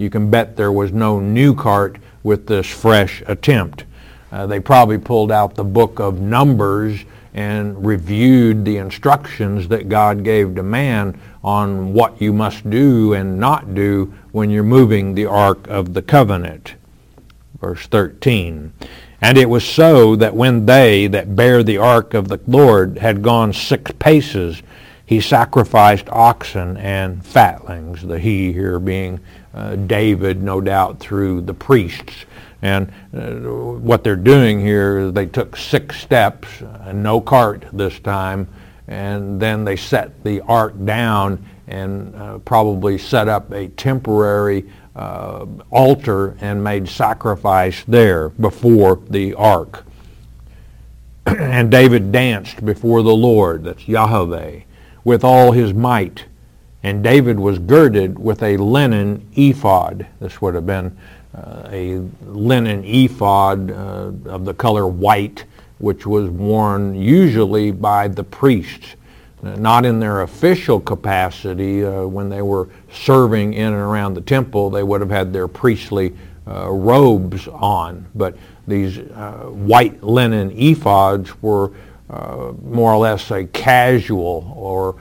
you can bet there was no new cart with this fresh attempt. They probably pulled out the book of Numbers and reviewed the instructions that God gave to man on what you must do and not do when you're moving the Ark of the Covenant. Verse 13. And it was so that when they that bare the ark of the Lord had gone 6 paces, he sacrificed oxen and fatlings, the he here being David, no doubt through the priests. And what they're doing here is they took 6 steps, no cart this time, and then they set the ark down and probably set up a temporary altar and made sacrifice there before the ark. And David danced before the Lord, that's Yahweh, with all his might. And David was girded with a linen ephod. This would have been a linen ephod of the color white, which was worn usually by the priests. Not in their official capacity. When they were serving in and around the temple, they would have had their priestly robes on. But these white linen ephods were more or less a casual or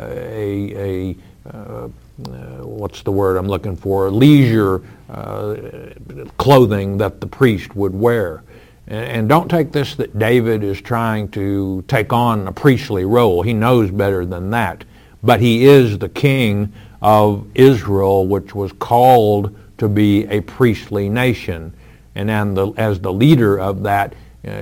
what's the word I'm looking for? Leisure clothing that the priest would wear. And don't take this that David is trying to take on a priestly role. He knows better than that. But he is the king of Israel, which was called to be a priestly nation. And as the leader of that,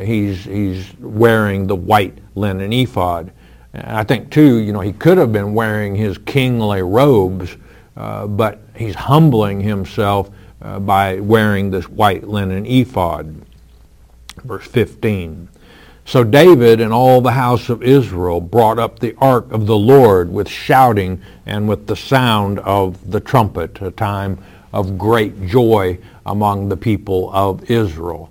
he's wearing the white linen ephod. And I think, too, he could have been wearing his kingly robes, but he's humbling himself by wearing this white linen ephod. Verse 15. So David and all the house of Israel brought up the ark of the Lord with shouting and with the sound of the trumpet, a time of great joy among the people of Israel.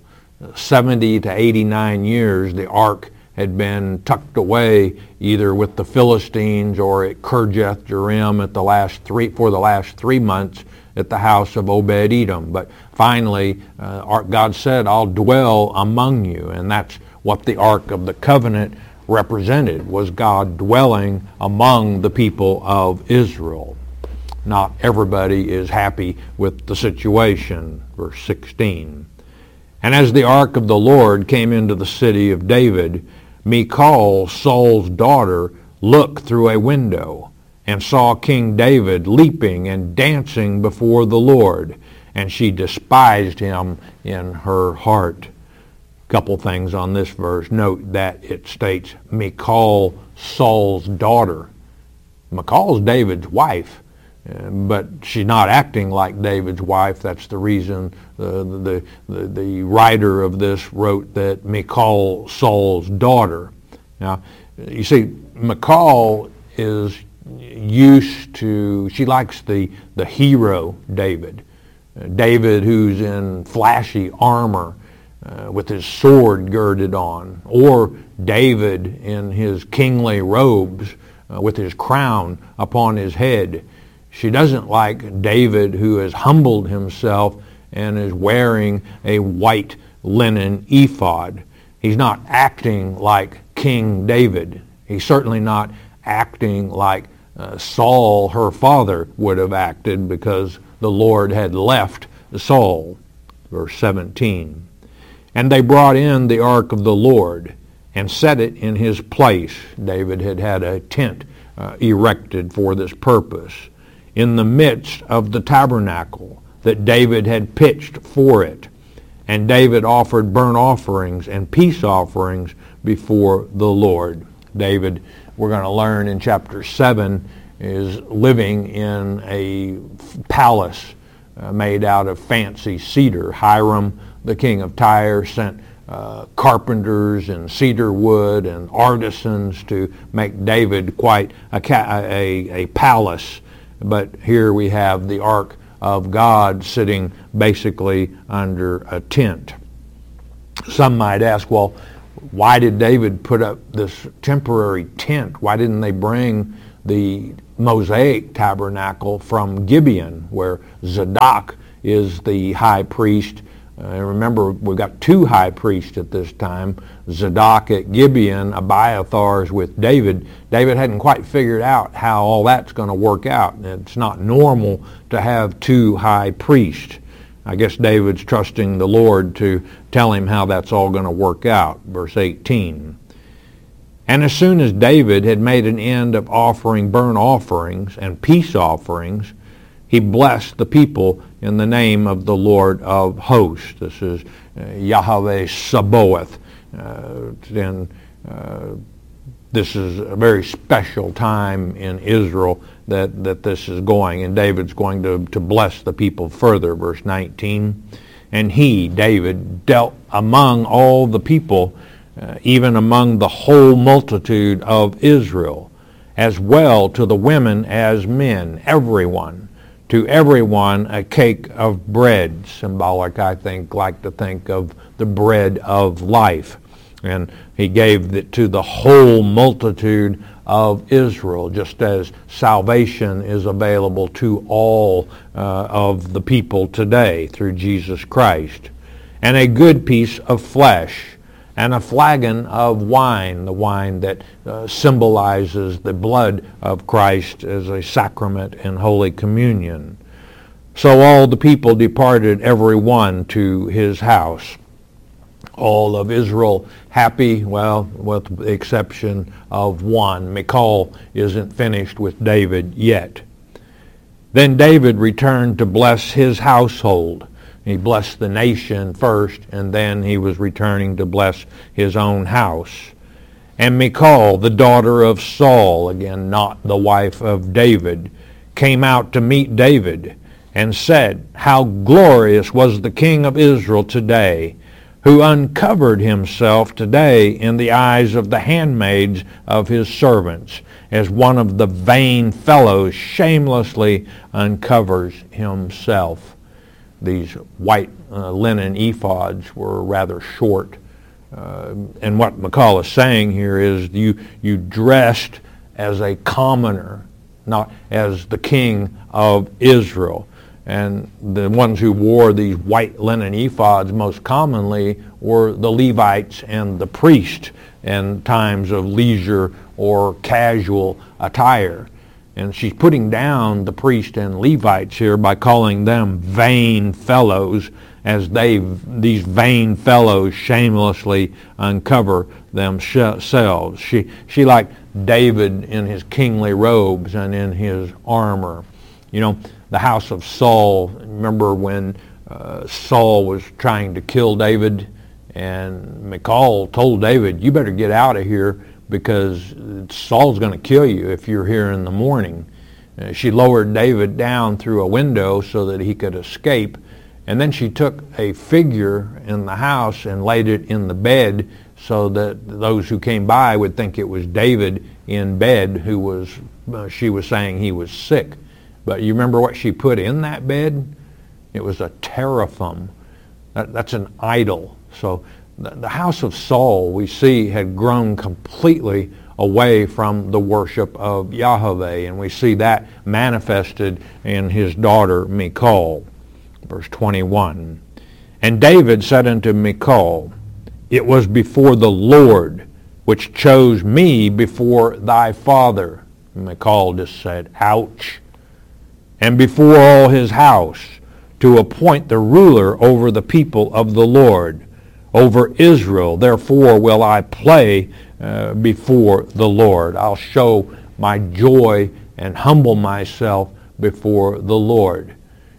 70 to 89 years the ark had been tucked away either with the Philistines or at Kirjath Jearim for the last 3 months at the house of Obed-Edom. But finally, God said, I'll dwell among you. And that's what the Ark of the Covenant represented, was God dwelling among the people of Israel. Not everybody is happy with the situation. Verse 16. And as the Ark of the Lord came into the city of David, Michal, Saul's daughter, looked through a window and saw King David leaping and dancing before the Lord, and she despised him in her heart. Couple things on this verse. Note that it states Michal, Saul's daughter. Michal's David's wife, but she's not acting like David's wife. That's the reason the writer of this wrote that Michal, Saul's daughter. Now, you see, Michal is used to, she likes the hero David. David who's in flashy armor with his sword girded on, or David in his kingly robes with his crown upon his head. She doesn't like David who has humbled himself and is wearing a white linen ephod. He's not acting like King David. He's certainly not acting like Saul, her father, would have acted, because the Lord had left Saul. Verse 17. And they brought in the ark of the Lord and set it in his place. David had had a tent erected for this purpose, in the midst of the tabernacle that David had pitched for it. And David offered burnt offerings and peace offerings before the Lord. David, we're going to learn in chapter 7, is living in a palace made out of fancy cedar. Hiram, the king of Tyre, sent carpenters and cedar wood and artisans to make David quite a palace. But here we have the Ark of God sitting basically under a tent. Some might ask, well, why did David put up this temporary tent? Why didn't they bring the Mosaic tabernacle from Gibeon, where Zadok is the high priest. Remember, we've got two high priests at this time, Zadok at Gibeon, Abiathar's with David. David hadn't quite figured out how all that's going to work out. It's not normal to have two high priests. I guess David's trusting the Lord to tell him how that's all going to work out. Verse 18. And as soon as David had made an end of offering burnt offerings and peace offerings, he blessed the people in the name of the Lord of hosts. This is Yahweh Sabaoth. This is a very special time in Israel that this is going. And David's going to bless the people further. Verse 19. And he, David, dealt among all the people, even among the whole multitude of Israel, as well to the women as men, everyone. To everyone a cake of bread, symbolic, I think, like to think of the bread of life. And he gave it to the whole multitude of Israel, just as salvation is available to all of the people today through Jesus Christ. And a good piece of flesh, and a flagon of wine, the wine that symbolizes the blood of Christ as a sacrament in Holy Communion. So all the people departed, every one to his house. All of Israel happy, well, with the exception of one. Michal isn't finished with David yet. Then David returned to bless his household. He blessed the nation first, and then he was returning to bless his own house. And Michal, the daughter of Saul, again not the wife of David, came out to meet David and said, How glorious was the king of Israel today, who uncovered himself today in the eyes of the handmaids of his servants, as one of the vain fellows shamelessly uncovers himself. These white linen ephods were rather short. And what Michal is saying here is you dressed as a commoner, not as the king of Israel. And the ones who wore these white linen ephods most commonly were the Levites and the priests in times of leisure or casual attire. And she's putting down the priests and Levites here by calling them vain fellows, as these vain fellows shamelessly uncover themselves. She like David in his kingly robes and in his armor. You know, the house of Saul, remember when Saul was trying to kill David, and Michal told David, you better get out of here because Saul's going to kill you if you're here in the morning. She lowered David down through a window so that he could escape, and then she took a figure in the house and laid it in the bed so that those who came by would think it was David in bed she was saying he was sick. But you remember what she put in that bed? It was a teraphim. That's an idol. So the house of Saul, we see, had grown completely away from the worship of Yahweh, and we see that manifested in his daughter Michal. Verse 21. And David said unto Michal, It was before the Lord which chose me before thy father. Michal just said, ouch. And before all his house, to appoint the ruler over the people of the Lord, over Israel. Therefore will I play before the Lord. I'll show my joy and humble myself before the Lord.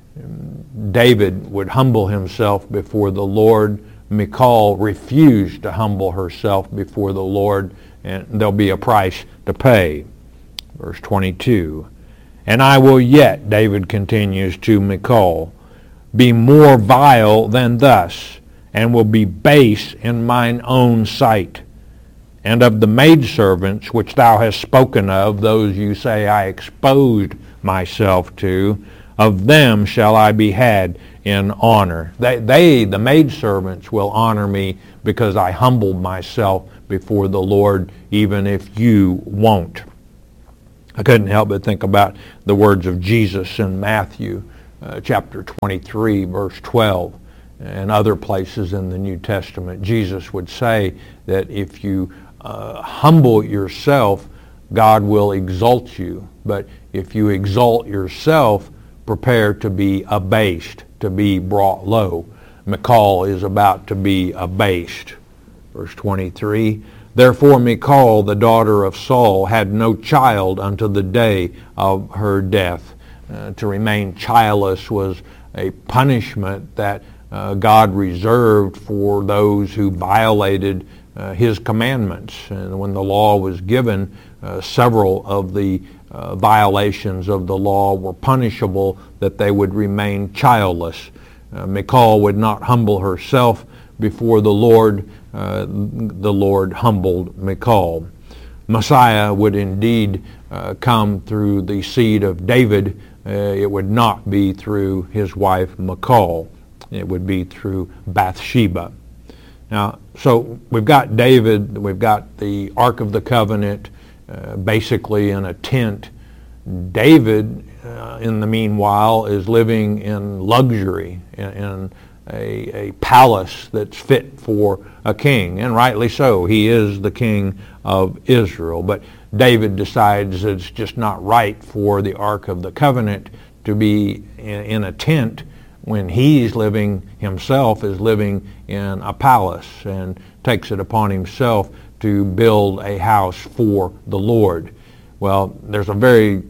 David would humble himself before the Lord. Michal refused to humble herself before the Lord, and there'll be a price to pay. Verse 22. And I will yet, David continues to Michal, be more vile than thus, and will be base in mine own sight. And of the maidservants which thou hast spoken of, those you say I exposed myself to, of them shall I be had in honor. They, the maidservants, will honor me because I humbled myself before the Lord, even if you won't. I couldn't help but think about the words of Jesus in Matthew chapter 23, verse 12, and other places in the New Testament. Jesus would say that if you humble yourself, God will exalt you. But if you exalt yourself, prepare to be abased, to be brought low. Michal is about to be abased. Verse 23, therefore Michal, the daughter of Saul, had no child unto the day of her death. To remain childless was a punishment that God reserved for those who violated his commandments. And when the law was given, several of the violations of the law were punishable, that they would remain childless. Michal would not humble herself before the Lord. The Lord humbled Michal. Messiah would indeed come through the seed of David. It would not be through his wife Michal. It would be through Bathsheba. Now, so we've got David, we've got the Ark of the Covenant, basically in a tent. David, in the meanwhile, is living in luxury, in a palace that's fit for a king, and rightly so. He is the king of Israel. But David decides it's just not right for the Ark of the Covenant to be in a tent when he's living, himself is living in a palace, and takes it upon himself to build a house for the Lord. Well, there's a very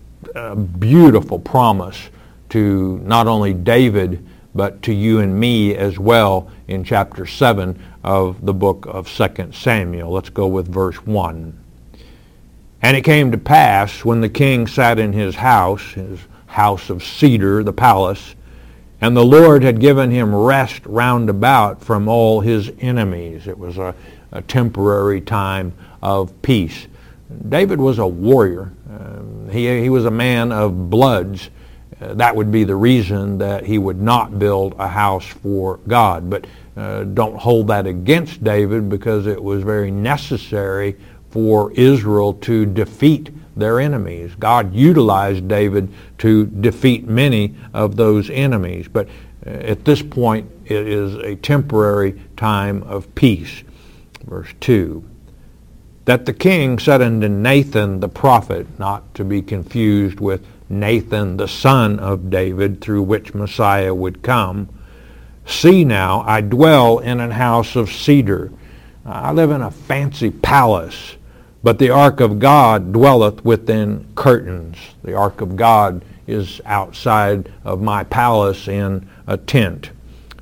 beautiful promise to not only David, but to you and me as well in chapter 7 of the book of 2 Samuel. Let's go with verse 1. And it came to pass, when the king sat in his house of cedar, the palace, and the Lord had given him rest round about from all his enemies. It was a temporary time of peace. David was a warrior. He was a man of bloods. That would be the reason that he would not build a house for God. But don't hold that against David, because it was very necessary for Israel to defeat their enemies. God utilized David to defeat many of those enemies. But at this point, it is a temporary time of peace. Verse 2. That the king said unto Nathan the prophet, not to be confused with Nathan the son of David, through which Messiah would come, see now, I dwell in an house of cedar. I live in a fancy palace, but the ark of God dwelleth within curtains. The ark of God is outside of my palace in a tent.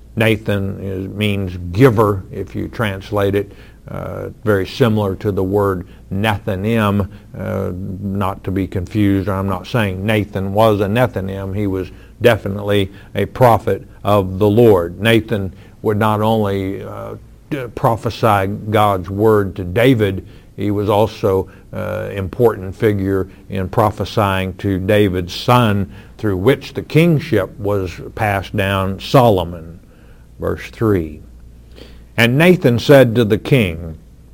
Nathan means giver, if you translate it. Very similar to the word Nethanim, not to be confused. I'm not saying Nathan was a Nethanim. He was definitely a prophet of the Lord. Nathan would not only prophesy God's word to David, he was also an important figure in prophesying to David's son, through which the kingship was passed down, Solomon. Verse 3. And Nathan said to the king,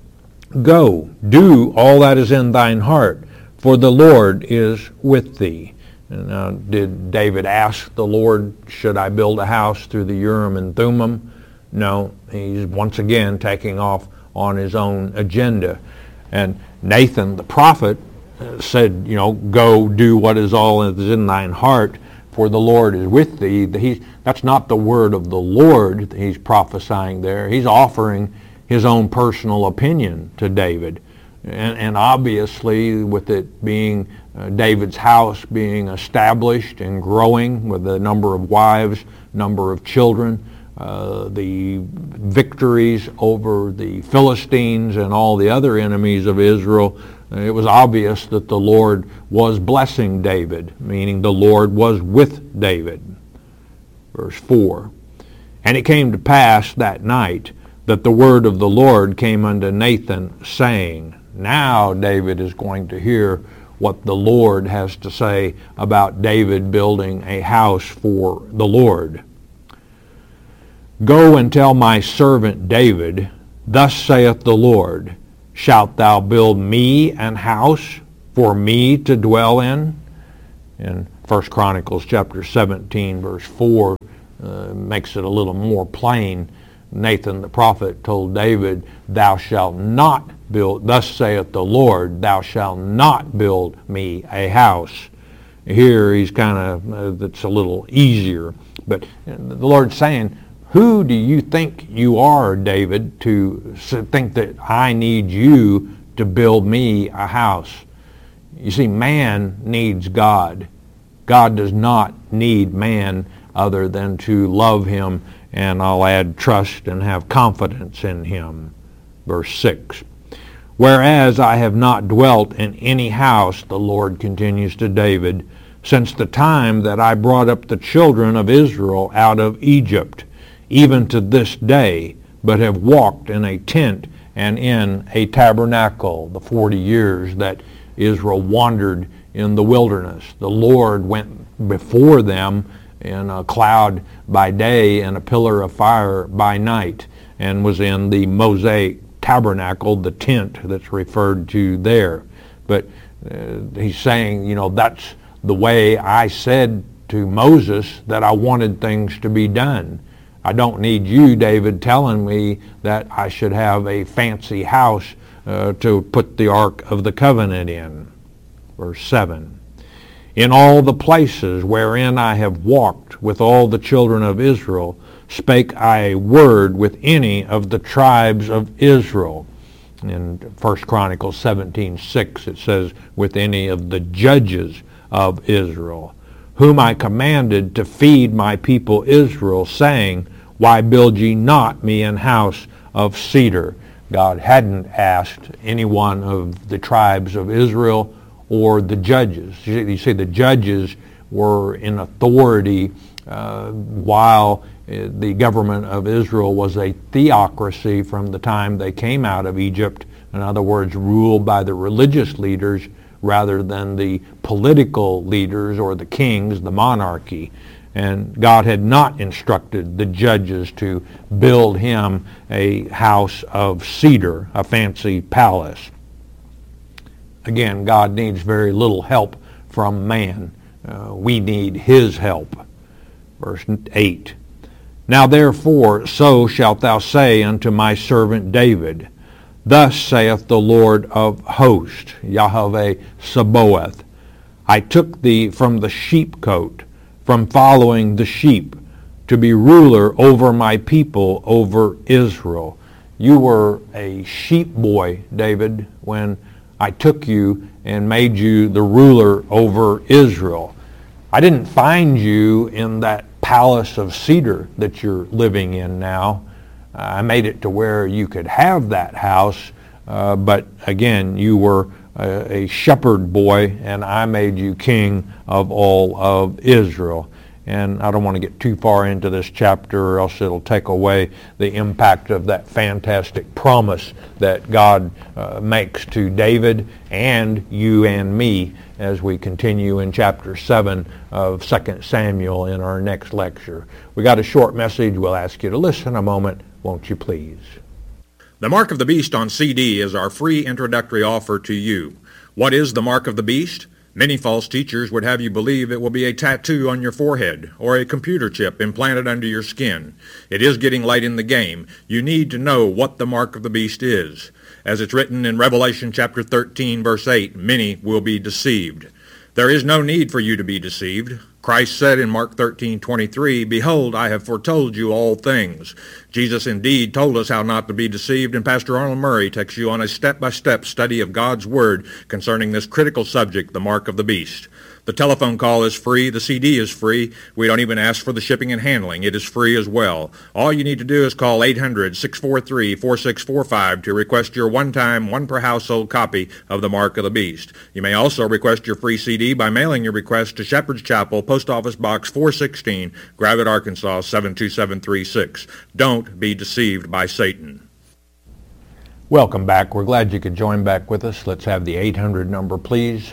Go, do all that is in thine heart, for the Lord is with thee. Now, did David ask the Lord, should I build a house through the Urim and Thummim? No, he's once again taking off on his own agenda. And Nathan, the prophet, said, go do what is all that is in thine heart, for the Lord is with thee. That's not the word of the Lord that he's prophesying there. He's offering his own personal opinion to David. And obviously, with it being David's house being established and growing with a number of wives, number of children, the victories over the Philistines and all the other enemies of Israel, it was obvious that the Lord was blessing David, meaning the Lord was with David. Verse 4. And it came to pass that night that the word of the Lord came unto Nathan, saying, now David is going to hear what the Lord has to say about David building a house for the Lord. Go and tell my servant David, thus saith the Lord, shalt thou build me an house? for me to dwell in? In 1 Chronicles chapter 17, verse 4, makes it a little more plain. Nathan the prophet told David, thou shalt not build, thus saith the Lord, thou shalt not build me a house. Here he's kind of, it's a little easier. But the Lord's saying, who do you think you are, David, to think that I need you to build me a house? You see, man needs God. God does not need man other than to love him, and I'll add trust and have confidence in him. Verse 6. Whereas I have not dwelt in any house, the Lord continues to David, since the time that I brought up the children of Israel out of Egypt, even to this day, but have walked in a tent and in a tabernacle. The 40 years that Israel wandered in the wilderness, the Lord went before them in a cloud by day and a pillar of fire by night, and was in the Mosaic tabernacle, the tent that's referred to there. But he's saying, that's the way I said to Moses that I wanted things to be done. I don't need you, David, telling me that I should have a fancy house to put the Ark of the Covenant in. Verse 7. In all the places wherein I have walked with all the children of Israel, spake I a word with any of the tribes of Israel. In 1 Chronicles 17:6 it says, with any of the judges of Israel, whom I commanded to feed my people Israel, saying, why build ye not me an house of cedar? God hadn't asked any one of the tribes of Israel or the judges. You see, the judges were in authority while the government of Israel was a theocracy from the time they came out of Egypt. In other words, ruled by the religious leaders rather than the political leaders or the kings, the monarchy. And God had not instructed the judges to build him a house of cedar, a fancy palace. Again, God needs very little help from man. We need his help. Verse 8. Now therefore, so shalt thou say unto my servant David, thus saith the Lord of hosts, Yahweh Sabaoth, I took thee from the sheepcote, from following the sheep, to be ruler over my people, over Israel. You were a sheep boy, David, when I took you and made you the ruler over Israel. I didn't find you in that palace of cedar that you're living in now. I made it to where you could have that house, but again, you were a shepherd boy, and I made you king of all of Israel. And I don't want to get too far into this chapter, or else it'll take away the impact of that fantastic promise that God makes to David and you and me as we continue in chapter 7 of 2 Samuel in our next lecture. We got a short message. We'll ask you to listen a moment, won't you please? The Mark of the Beast on CD is our free introductory offer to you. What is the Mark of the Beast? Many false teachers would have you believe it will be a tattoo on your forehead or a computer chip implanted under your skin. It is getting late in the game. You need to know what the mark of the beast is. As it's written in Revelation chapter 13, verse 8, many will be deceived. There is no need for you to be deceived. Christ said in Mark 13:23, Behold, I have foretold you all things. Jesus indeed told us how not to be deceived, and Pastor Arnold Murray takes you on a step-by-step study of God's Word concerning this critical subject, the mark of the beast. The telephone call is free. The CD is free. We don't even ask for the shipping and handling. It is free as well. All you need to do is call 800-643-4645 to request your one-time, one-per-household copy of The Mark of the Beast. You may also request your free CD by mailing your request to Shepherd's Chapel, Post Office Box 416, Gravette, Arkansas 72736. Don't be deceived by Satan. Welcome back. We're glad you could join back with us. Let's have the 800 number, please.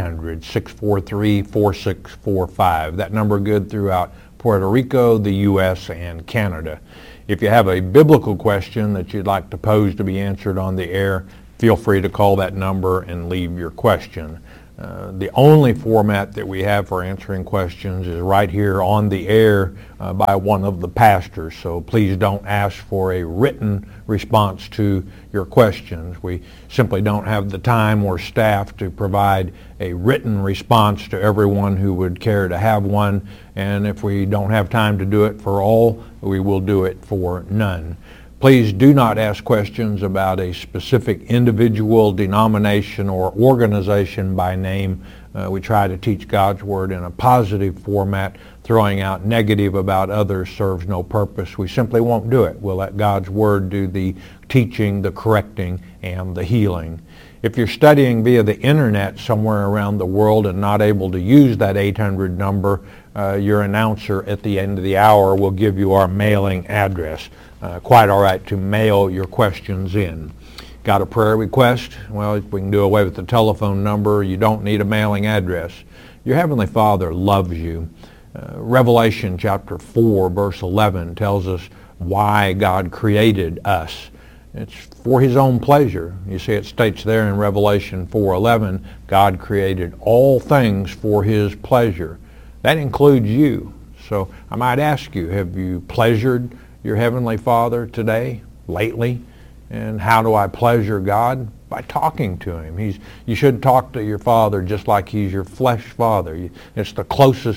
800-643-4645. That number good throughout Puerto Rico, the U.S., and Canada. If you have a biblical question that you'd like to pose to be answered on the air, feel free to call that number and leave your question. The only format that we have for answering questions is right here on the air by one of the pastors. So please don't ask for a written response to your questions. We simply don't have the time or staff to provide a written response to everyone who would care to have one. And if we don't have time to do it for all, we will do it for none. Please do not ask questions about a specific individual, denomination, or organization by name. We try to teach God's Word in a positive format. Throwing out negative about others serves no purpose. We simply won't do it. We'll let God's Word do the teaching, the correcting, and the healing. If you're studying via the internet somewhere around the world and not able to use that 800 number, your announcer at the end of the hour will give you our mailing address. Quite all right to mail your questions in. Got a prayer request? Well, we can do away with the telephone number. You don't need a mailing address. Your Heavenly Father loves you. Revelation chapter 4, verse 11 tells us why God created us. It's for His own pleasure. You see, it states there in Revelation 4:11, God created all things for His pleasure. That includes you. So I might ask you, have you pleasured your Heavenly Father today, lately? And how do I pleasure God? By talking to Him. You should talk to your Father just like He's your flesh father. He's the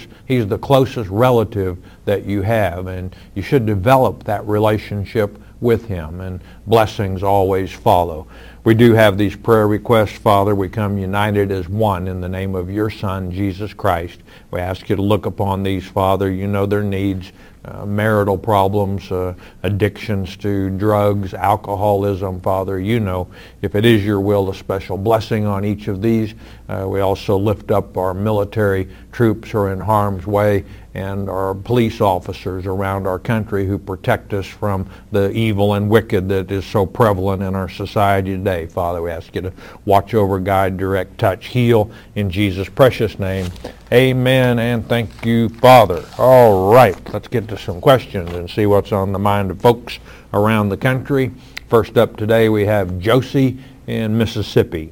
closest relative that you have, and you should develop that relationship with Him, and blessings always follow. We do have these prayer requests, Father. We come united as one in the name of your Son, Jesus Christ. We ask you to look upon these, Father. You know their needs. Marital problems, addictions to drugs, alcoholism, Father. You know, if it is your will, a special blessing on each of these. We also lift up our military troops who are in harm's way and our police officers around our country who protect us from the evil and wicked that is so prevalent in our society today. Father, we ask you to watch over, guide, direct, touch, heal in Jesus' precious name. Amen, and thank you, Father. All right, let's get to some questions and see what's on the mind of folks around the country. First up today, we have Josie in Mississippi.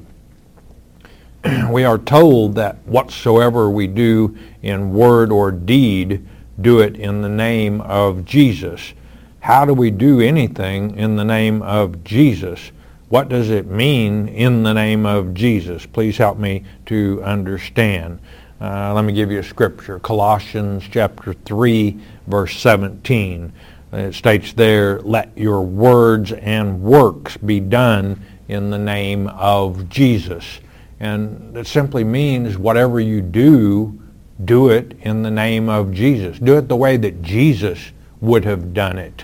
We are told that whatsoever we do in word or deed, do it in the name of Jesus. How do we do anything in the name of Jesus? What does it mean in the name of Jesus? Please help me to understand. Let me give you a scripture. Colossians chapter 3, verse 17. It states there, let your words and works be done in the name of Jesus. And it simply means whatever you do, do it in the name of Jesus. Do it the way that Jesus would have done it.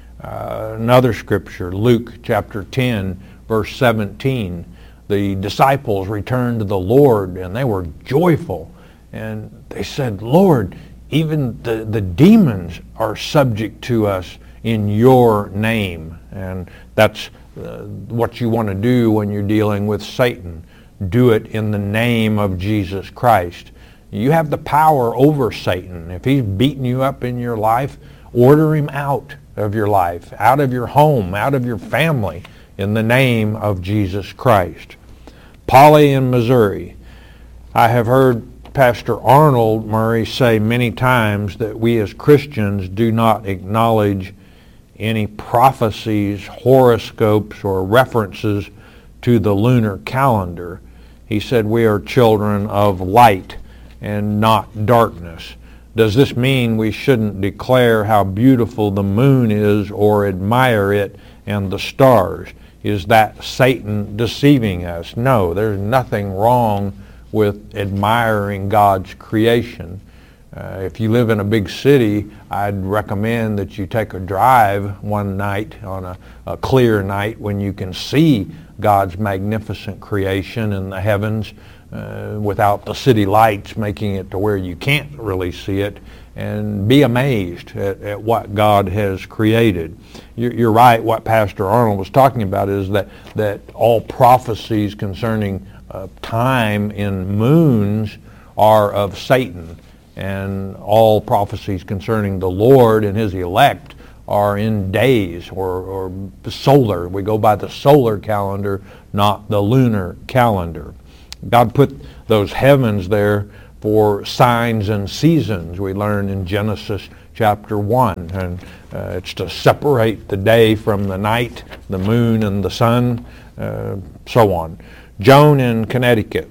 Another scripture, Luke chapter 10, verse 17. The disciples returned to the Lord and they were joyful. And they said, Lord, even the demons are subject to us in your name. And that's what you want to do when you're dealing with Satan. Do it in the name of Jesus Christ. You have the power over Satan. If he's beating you up in your life, order him out of your life, out of your home, out of your family, in the name of Jesus Christ. Polly in Missouri. I have heard Pastor Arnold Murray say many times that we as Christians do not acknowledge any prophecies, horoscopes, or references to the lunar calendar. He said we are children of light and not darkness. Does this mean we shouldn't declare how beautiful the moon is or admire it and the stars? Is that Satan deceiving us? No, there's nothing wrong with admiring God's creation. If you live in a big city, I'd recommend that you take a drive one night on a clear night when you can see God's magnificent creation in the heavens without the city lights making it to where you can't really see it, and be amazed at what God has created. You're right, what Pastor Arnold was talking about is that all prophecies concerning time in moons are of Satan, and all prophecies concerning the Lord and his elect are in days or solar. We go by the solar calendar, not the lunar calendar. God put those heavens there for signs and seasons, we learn in Genesis chapter 1. And it's to separate the day from the night, the moon and the sun, so on. Joan in Connecticut.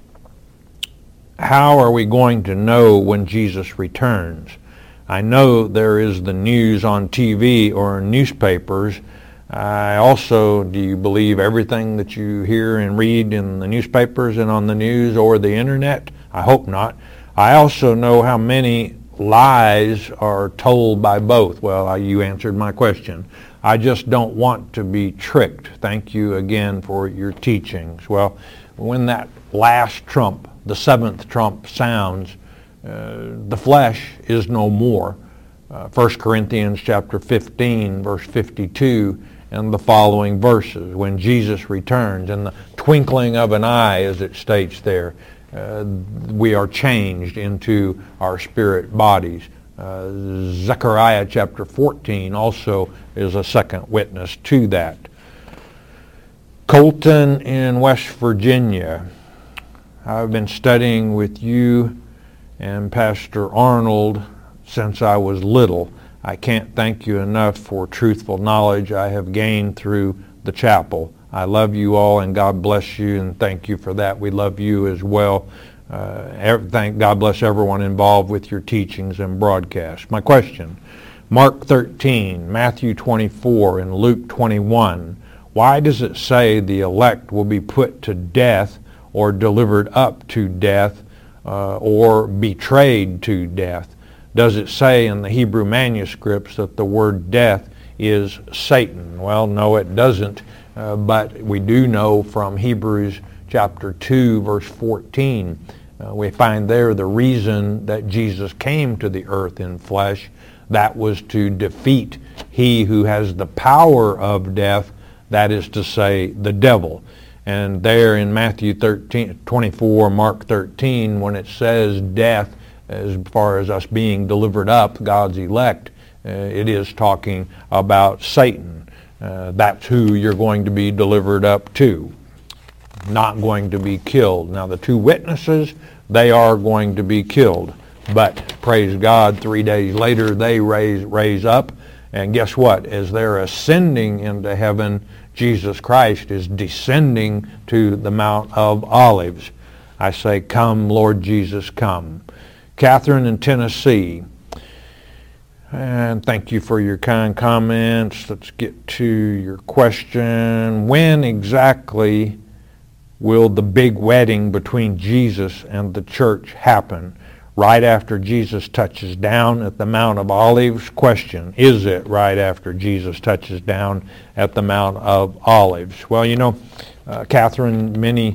How are we going to know when Jesus returns? I know there is the news on TV or newspapers. I also, do you believe everything that you hear and read in the newspapers and on the news or the internet? I hope not. I also know how many lies are told by both. Well, you answered my question. I just don't want to be tricked. Thank you again for your teachings. Well, when that last trump, the seventh trump sounds, the flesh is no more. 1 Corinthians chapter 15, verse 52, and the following verses. When Jesus returns, in the twinkling of an eye, as it states there, we are changed into our spirit bodies. Zechariah chapter 14 also is a second witness to that. Colton in West Virginia. I've been studying with you and Pastor Arnold since I was little. I can't thank you enough for truthful knowledge I have gained through the chapel. I love you all, and God bless you, and thank you for that. We love you as well. God bless everyone involved with your teachings and broadcasts. My question, Mark 13, Matthew 24, and Luke 21. Why does it say the elect will be put to death or delivered up to death or betrayed to death? Does it say in the Hebrew manuscripts that the word death is Satan? Well, no, it doesn't. But we do know from Hebrews chapter 2, verse 14, we find there the reason that Jesus came to the earth in flesh. That was to defeat he who has the power of death, that is to say, the devil. And there in Matthew 24, Mark 13, when it says death, as far as us being delivered up, God's elect, it is talking about Satan. That's who you're going to be delivered up to, not going to be killed. Now the two witnesses, they are going to be killed. But praise God, 3 days later they raise up. And guess what? As they're ascending into heaven, Jesus Christ is descending to the Mount of Olives. I say, come, Lord Jesus, come. Catherine in Tennessee. And thank you for your kind comments. Let's get to your question. When exactly will the big wedding between Jesus and the church happen? Right after Jesus touches down at the Mount of Olives? Question, is it right after Jesus touches down at the Mount of Olives? Well, you know, Catherine, many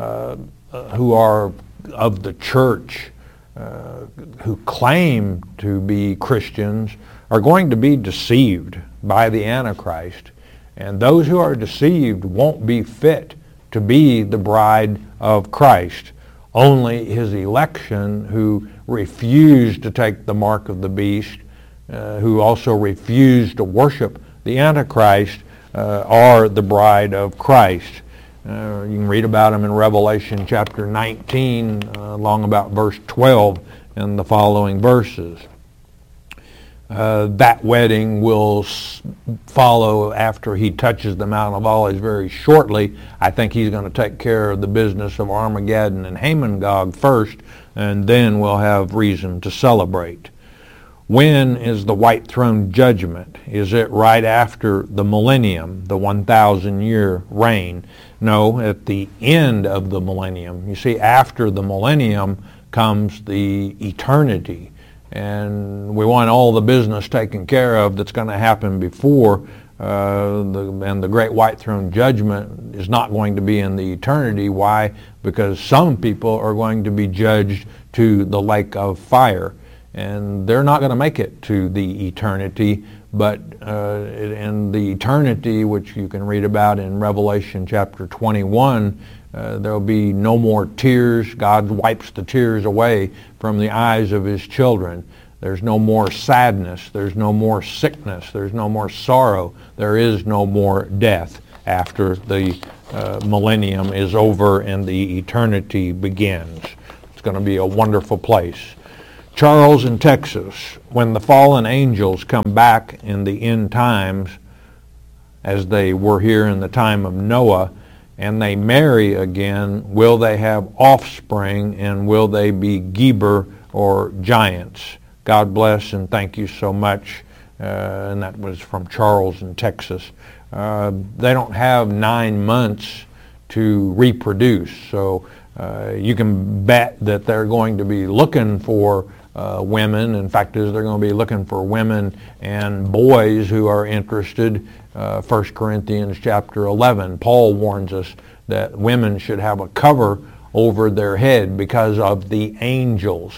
who are of the church, who claim to be Christians, are going to be deceived by the Antichrist. And those who are deceived won't be fit to be the bride of Christ. Only his election, who refused to take the mark of the beast, who also refused to worship the Antichrist, are the bride of Christ. You can read about them in Revelation chapter 19, along about verse 12 and the following verses. That wedding will follow after he touches the Mount of Olives very shortly. I think he's going to take care of the business of Armageddon and Hamon-Gog first, and then we'll have reason to celebrate. When is the white throne judgment? Is it right after the millennium, the 1,000-year reign? No, at the end of the millennium. You see, after the millennium comes the eternity. And we want all the business taken care of that's going to happen before, and the great white throne judgment is not going to be in the eternity. Why? Because some people are going to be judged to the lake of fire, and they're not going to make it to the eternity. But in the eternity, which you can read about in Revelation chapter 21, there will be no more tears. God wipes the tears away from the eyes of his children. There's no more sadness. There's no more sickness. There's no more sorrow. There is no more death after the millennium is over and the eternity begins. It's going to be a wonderful place. Charles in Texas, when the fallen angels come back in the end times, as they were here in the time of Noah, and they marry again, will they have offspring, and will they be Geber or giants? God bless, and thank you so much. And that was from Charles in Texas. They don't have 9 months to reproduce, so you can bet that they're going to be looking for women. In fact, they're going to be looking for women and boys who are interested. 1 Corinthians chapter 11, Paul warns us that women should have a cover over their head because of the angels.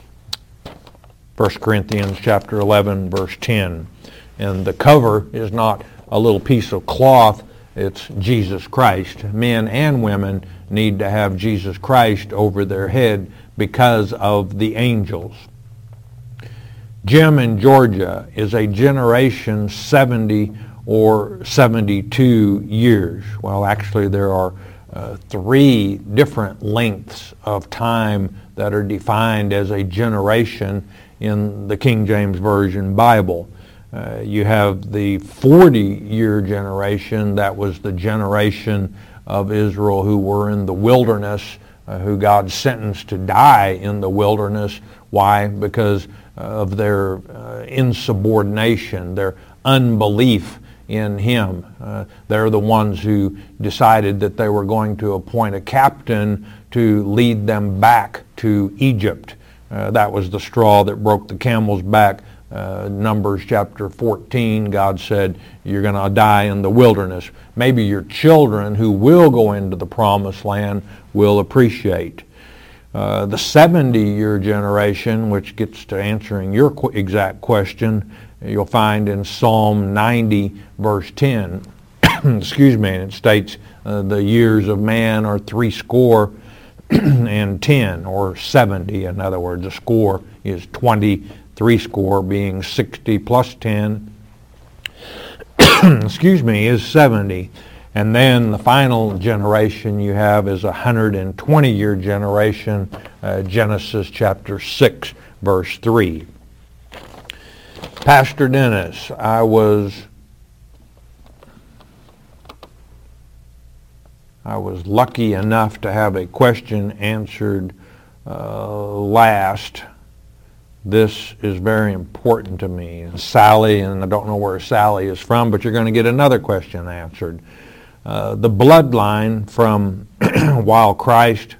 1 Corinthians chapter 11, verse 10. And the cover is not a little piece of cloth, it's Jesus Christ. Men and women need to have Jesus Christ over their head because of the angels. Jim in Georgia is a generation 70 or 72 years. Well, actually there are 3 different lengths of time that are defined as a generation in the King James Version Bible. You have the 40-year generation. That was the generation of Israel who were in the wilderness, who God sentenced to die in the wilderness. Why? Because of their insubordination, their unbelief in Him. They're the ones who decided that they were going to appoint a captain to lead them back to Egypt. That was the straw that broke the camel's back. Numbers chapter 14, God said, you're going to die in the wilderness. Maybe your children who will go into the promised land will appreciate. The 70-year generation, which gets to answering your exact question, you'll find in Psalm 90, verse 10. Excuse me, and it states the years of man are 70 and 10, or 70. In other words, a score is 20, 70 being 60 plus 10, excuse me, is 70. And then the final generation you have is a 120-year generation, Genesis chapter 6, verse 3. Pastor Dennis, I was lucky enough to have a question answered last. This is very important to me. And Sally, and I don't know where Sally is from, but you're going to get another question answered. The bloodline from while Christ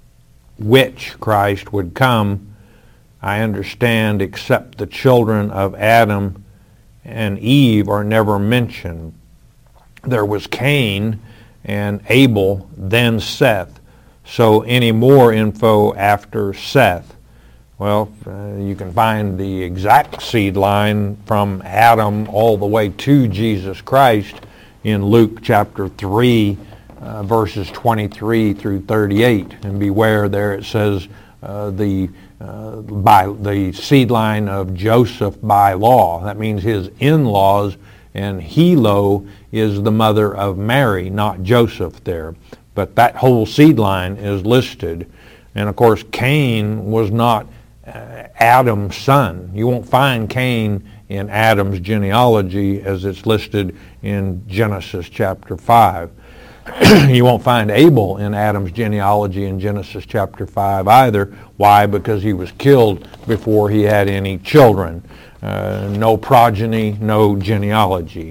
would come, I understand, except the children of Adam and Eve are never mentioned. There was Cain and Abel, then Seth. So any more info after Seth? Well, you can find the exact seed line from Adam all the way to Jesus Christ in Luke chapter 3, verses 23 through 38. And beware, there it says the seed line of Joseph by law. That means his in-laws, and Helo is the mother of Mary, not Joseph there. But that whole seed line is listed. And of course, Cain was not Adam's son. You won't find Cain in Adam's genealogy as it's listed in Genesis chapter 5. You won't find Abel in Adam's genealogy in Genesis chapter 5 either. Why? Because he was killed before he had any children. No progeny, no genealogy.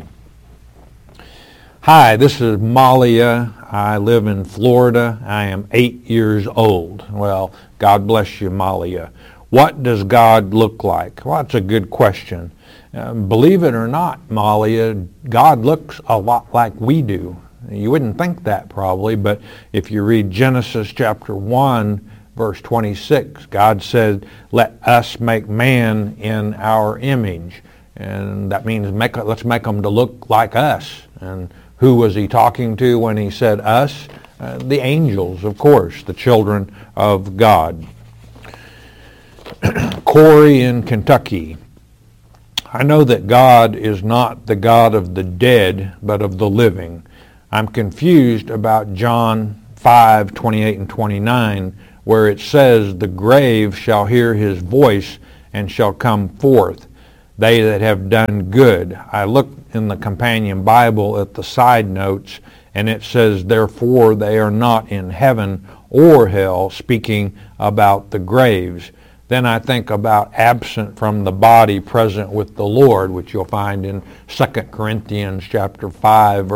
Hi, this is Malia. I live in Florida. I am 8 years old. Well, God bless you, Malia. What does God look like? Well, that's a good question. Believe it or not, Malia, God looks a lot like we do. You wouldn't think that probably, but if you read Genesis chapter 1, verse 26, God said, let us make man in our image. And that means let's make them to look like us. And who was he talking to when he said us? The angels, of course, the children of God. Corey in Kentucky. I know that God is not the God of the dead, but of the living. I'm confused about John 5:28 and 29, where it says, "The grave shall hear his voice and shall come forth, they that have done good." I looked in the companion Bible at the side notes, and it says, "Therefore they are not in heaven or hell," speaking about the graves. Then I think about absent from the body, present with the Lord, which you'll find in 2 Corinthians chapter 5,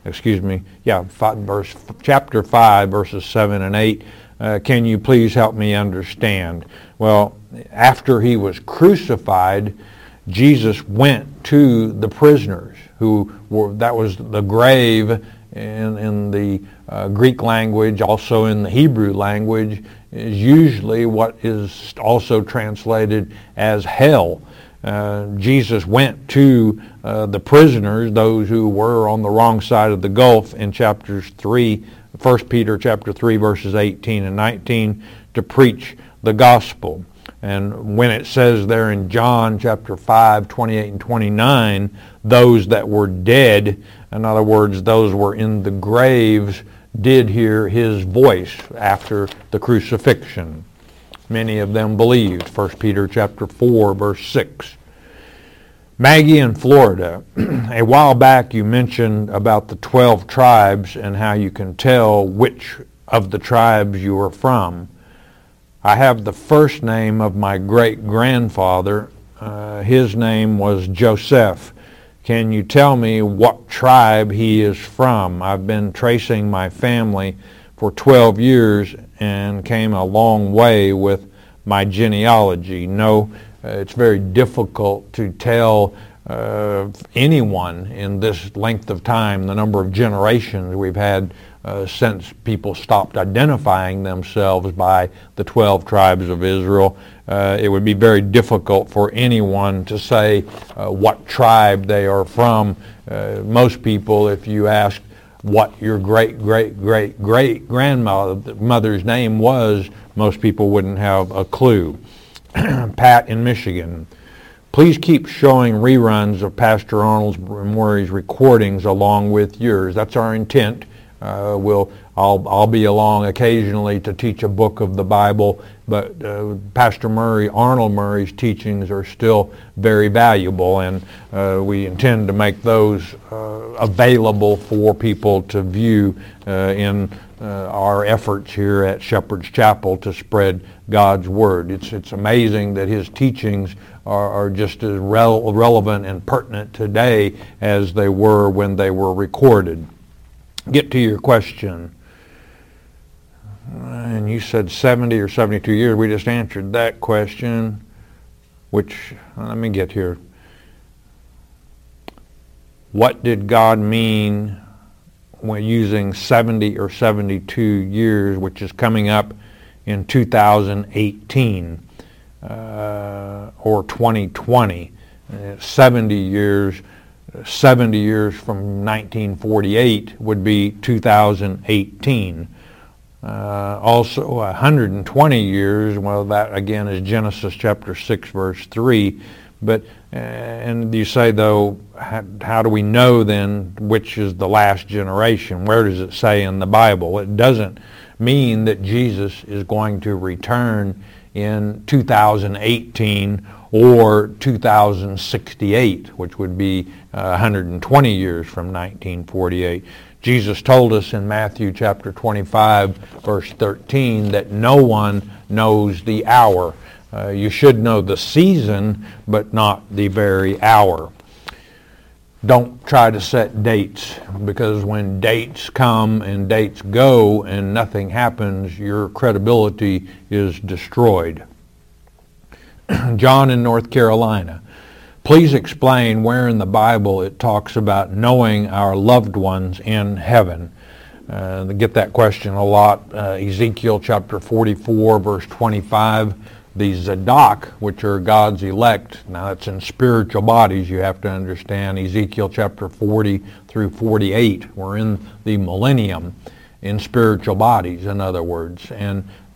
chapter 5, verses 7 and 8. Can you please help me understand? Well, after he was crucified, Jesus went to the prisoners that was the grave in the Greek language, also in the Hebrew language, is usually what is also translated as hell. Jesus went to the prisoners, those who were on the wrong side of the gulf, in chapters 3, 1 Peter chapter 3, verses 18 and 19, to preach the gospel. And when it says there in John chapter 5, 28 and 29, those that were dead, in other words, those were in the graves, did hear his voice after the crucifixion. Many of them believed. 1 Peter chapter 4, verse 6. Maggie in Florida, a while back you mentioned about the 12 tribes and how you can tell which of the tribes you are from. I have the first name of my great-grandfather. His name was Joseph. Can you tell me what tribe he is from? I've been tracing my family for 12 years and came a long way with my genealogy. No, it's very difficult to tell anyone in this length of time, the number of generations we've had since people stopped identifying themselves by the 12 tribes of Israel. It would be very difficult for anyone to say what tribe they are from. Most people, if you asked what your great-great-great-great-grandmother's name was, most people wouldn't have a clue. Pat in Michigan. Please keep showing reruns of Pastor Arnold Murray's recordings along with yours. That's our intent. I'll be along occasionally to teach a book of the Bible, but Pastor Arnold Murray's teachings are still very valuable, and we intend to make those available for people to view in our efforts here at Shepherd's Chapel to spread God's Word. It's amazing that his teachings are just as relevant and pertinent today as they were when they were recorded. Get to your question. And you said 70 or 72 years. We just answered that question, which, let me get here. What did God mean when using 70 or 72 years, which is coming up in 2018 or 2020? 70 years from 1948 would be 2018. Also 120 years, well, that again is Genesis chapter 6, verse 3. But, and you say, though, how do we know then which is the last generation? Where does it say in the Bible? It doesn't mean that Jesus is going to return in 2018 or 2068, which would be 120 years from 1948. Jesus told us in Matthew chapter 25, verse 13, that no one knows the hour. You should know the season, but not the very hour. Don't try to set dates, because when dates come and dates go and nothing happens, your credibility is destroyed. John in North Carolina. Please explain where in the Bible it talks about knowing our loved ones in heaven. They get that question a lot. Ezekiel chapter 44, verse 25. The Zadok, which are God's elect, now that's in spiritual bodies, you have to understand. Ezekiel chapter 40 through 48. We're in the millennium in spiritual bodies, in other words. And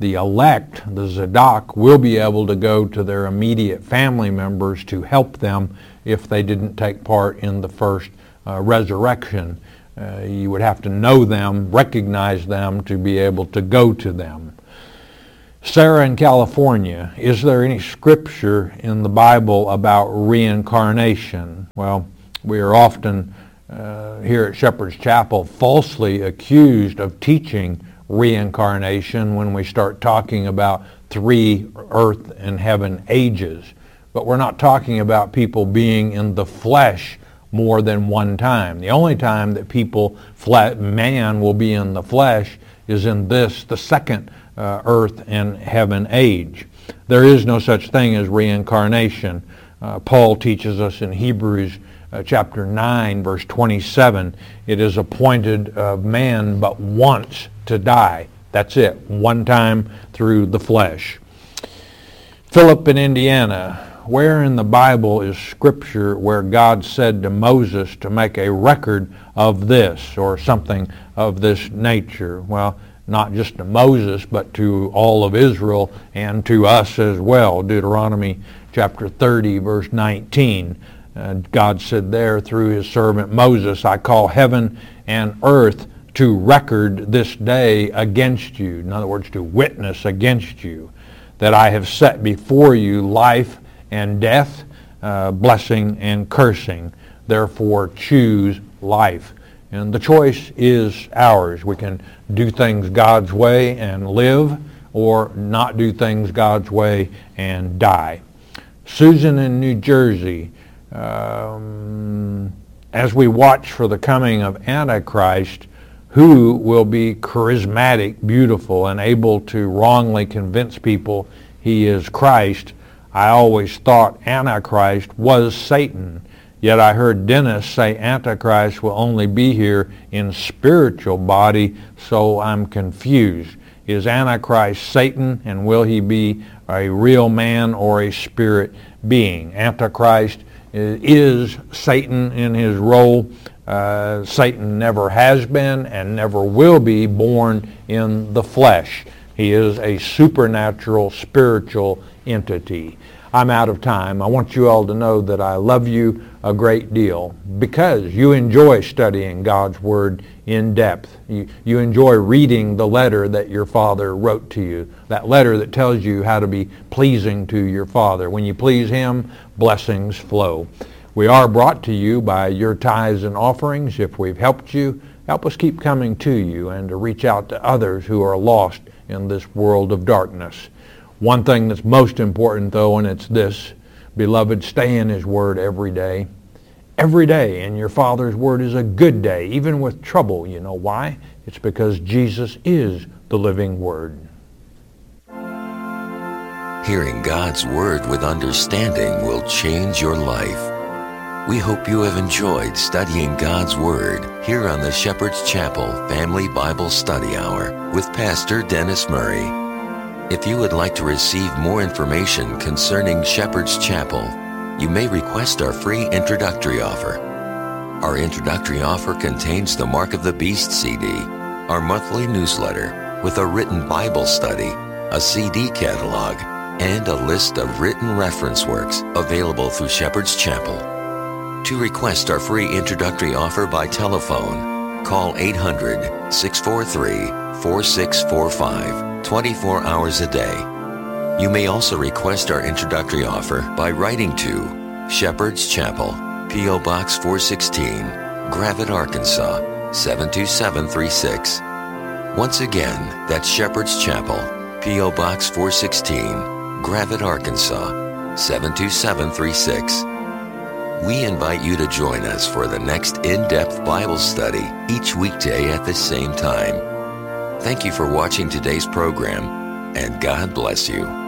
the elect, the Zadok, will be able to go to their immediate family members to help them if they didn't take part in the first resurrection. You would have to know them, recognize them, to be able to go to them. Sarah in California, is there any scripture in the Bible about reincarnation? Well, we are often here at Shepherd's Chapel falsely accused of teaching reincarnation when we start talking about 3 earth and heaven ages. But we're not talking about people being in the flesh more than one time. The only time that man will be in the flesh is in the second earth and heaven age. There is no such thing as reincarnation. Paul teaches us in Hebrews chapter 9, verse 27, it is appointed of man but once to die. That's it, one time through the flesh. Philip in Indiana, where in the Bible is scripture where God said to Moses to make a record of this or something of this nature? Well, not just to Moses, but to all of Israel and to us as well. Deuteronomy chapter 30, verse 19. God said there through his servant Moses, I call heaven and earth to record this day against you. In other words, to witness against you, that I have set before you life and death, blessing and cursing. Therefore choose life. And the choice is ours. We can do things God's way and live, or not do things God's way and die. Susan in New Jersey, as we watch for the coming of Antichrist, who will be charismatic, beautiful, and able to wrongly convince people he is Christ, I always thought Antichrist was Satan. Yet I heard Dennis say Antichrist will only be here in spiritual body, so I'm confused. Is Antichrist Satan, and will he be a real man or a spirit being? Antichrist is Satan in his role. Satan never has been and never will be born in the flesh. He is a supernatural, spiritual entity. I'm out of time. I want you all to know that I love you a great deal because you enjoy studying God's Word in depth. You enjoy reading the letter that your Father wrote to you, that letter that tells you how to be pleasing to your Father. When you please Him, blessings flow. We are brought to you by your tithes and offerings. If we've helped you, help us keep coming to you and to reach out to others who are lost in this world of darkness. One thing that's most important, though, and it's this: beloved, stay in His Word every day. Every day in your Father's Word is a good day, even with trouble. You know why? It's because Jesus is the living Word. Hearing God's Word with understanding will change your life. We hope you have enjoyed studying God's Word here on the Shepherd's Chapel Family Bible Study Hour with Pastor Dennis Murray. If you would like to receive more information concerning Shepherd's Chapel, you may request our free introductory offer. Our introductory offer contains the Mark of the Beast CD, our monthly newsletter with a written Bible study, a CD catalog, and a list of written reference works available through Shepherd's Chapel. To request our free introductory offer by telephone, call 800-643-4645. 24 hours a day. You may also request our introductory offer by writing to Shepherd's Chapel, P.O. Box 416, Gravette, Arkansas, 72736. Once again, that's Shepherd's Chapel, P.O. Box 416, Gravette, Arkansas, 72736. We invite you to join us for the next in-depth Bible study each weekday at the same time. Thank you for watching today's program, and God bless you.